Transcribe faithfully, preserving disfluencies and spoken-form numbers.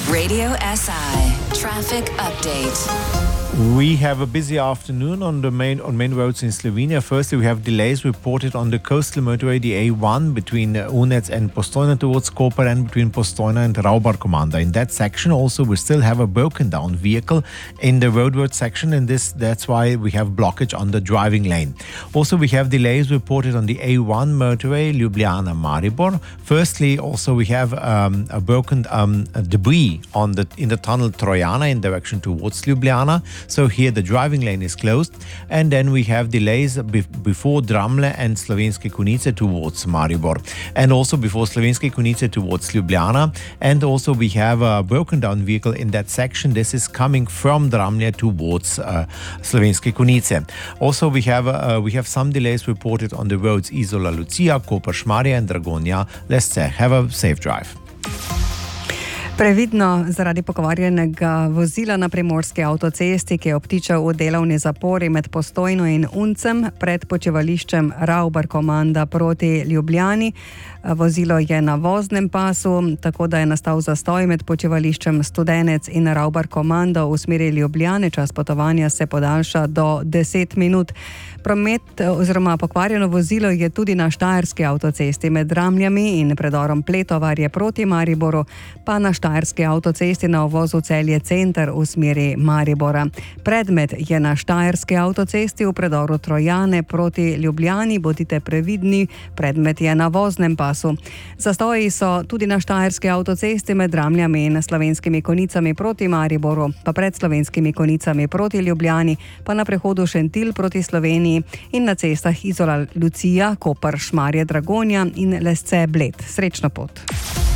Radio S I Traffic Update. We have a busy afternoon on the main on main roads in Slovenia. Firstly, we have delays reported on the coastal motorway, the A one, between Unec and Postojna towards Koper and between Postojna and Raubar Komanda. In that section also, we still have a broken down vehicle in the roadwork section, and this that's why we have blockage on the driving lane. Also, we have delays reported on the A one motorway, Ljubljana-Maribor. Firstly, also we have um, a broken um, a debris on the in the tunnel Trojana in direction towards Ljubljana. So here the driving lane is closed, and then we have delays be before Dramlje and Slovenske Konjice towards Maribor, and also before Slovenske Konjice towards Ljubljana. And also we have a broken down vehicle in that section. This is coming from Dramlje towards uh, Slovenske Konjice. Also we have uh, we have some delays reported on the roads Izola Lucija, Koper Šmarje and Dragonja Lesce. Have a safe drive. Previdno zaradi pokvarjenega vozila na primorski avtocesti, ki je obtičal v delovni zapori med Postojno in Uncem pred počivališčem Raubar Komanda proti Ljubljani. Vozilo je na voznem pasu, tako da je nastal zastoj med počivališčem Studenec in Raubar Komanda v smeri Ljubljane. Čas potovanja se podaljša do deset minut. Promet oziroma pokvarjeno vozilo je tudi na štajerski avtocesti med Dramljami in predorom Pletovarje proti Mariboru, pa na štajerski avtocesti na uvozu Celje center v smeri Maribora. Predmet je na štajerski avtocesti v predoru Trojane proti Ljubljani. Bodite previdni, predmet je na voznem pasu. Zastoji so tudi na štajerski avtocesti med Dramljami in Slovenskimi Konjicami proti Mariboru, pa pred Slovenskimi Konjicami proti Ljubljani, pa na prehodu Šentilj proti Sloveniji in na cestah Izola Lucija, Koper Šmarje Dragonja in Lesce Bled. Srečno pot!